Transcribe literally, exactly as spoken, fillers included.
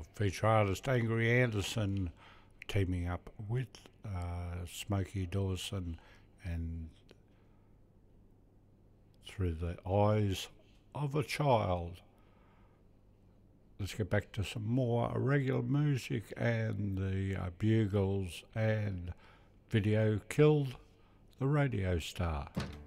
feature artist Angry Anderson teaming up with uh, Smokey Dawson and Through the Eyes of a Child. Let's get back to some more regular music, and the uh, Bugles and Video Killed the Radio Star.